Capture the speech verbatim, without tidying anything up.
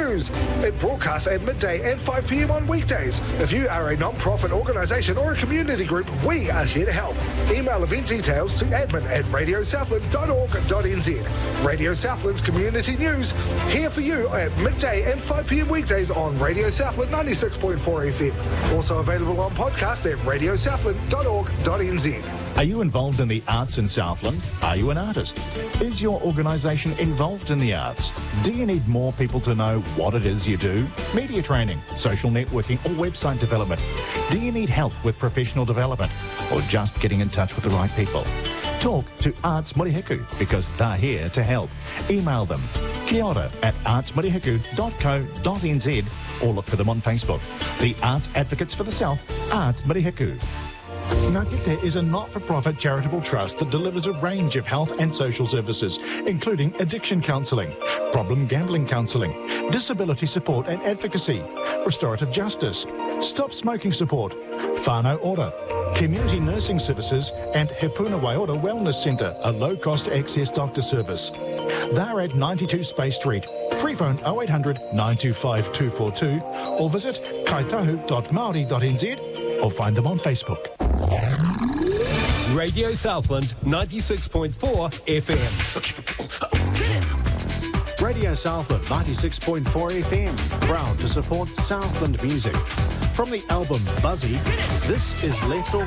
News. It broadcasts at midday and five p m on weekdays. If you are a non-profit organisation or a community group, we are here to help. Email event details to admin at radio southland dot org dot n z. Radio Southland's Community News, here for you at midday and five p m weekdays on Radio Southland ninety-six point four F M. Also available on podcast at radio southland dot org dot n z. Are you involved in the arts in Southland? Are you an artist? Is your organisation involved in the arts? Do you need more people to know what it is you do? Media training, social networking or website development? Do you need help with professional development or just getting in touch with the right people? Talk to Arts Murihiku because they're here to help. Email them kia ora at arts murihiku dot co dot n z or look for them on Facebook. The Arts Advocates for the South, Arts Murihiku. Ngakite is a not-for-profit charitable trust that delivers a range of health and social services, including addiction counselling, problem gambling counselling, disability support and advocacy, restorative justice, stop smoking support, whānau ora, community nursing services and He Puna Waiora Wellness Centre, a low-cost access doctor service. They're at ninety-two Space Street. Free phone oh eight hundred, nine two five, two four two or visit kaitahu dot maori dot n z or find them on Facebook. Radio Southland ninety-six point four F M. Radio Southland ninety-six point four F M, proud to support Southland music. From the album Buzzy, this is Left or